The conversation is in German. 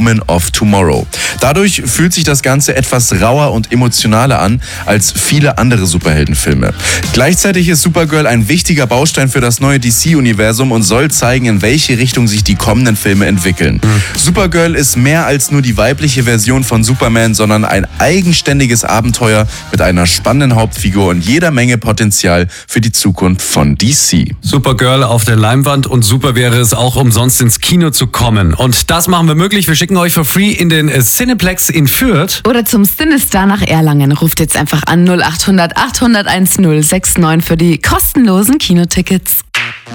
Woman of Tomorrow. Dadurch fühlt sich das Ganze etwas rauer und emotionaler an als viele andere Superheldenfilme. Gleichzeitig ist Supergirl ein wichtiger Baustein für das neue DC-Universum und soll zeigen, in welche Richtung sich die kommenden Filme entwickeln. Supergirl ist mehr als nur die weibliche Version von Superman, sondern ein eigenständiges Abenteuer mit einer spannenden Hauptfigur und jeder Menge Potenzial für die Zukunft von DC. Supergirl auf der Leinwand und super wäre es auch umsonst ins Kino zu kommen. Und das machen wir möglich. Wir schicken euch for free in den Cineplex in Fürth. Oder zum Cinestar nach Erlangen. Ruft jetzt einfach an 0800 800 1069 für die kostenlosen Kinotickets.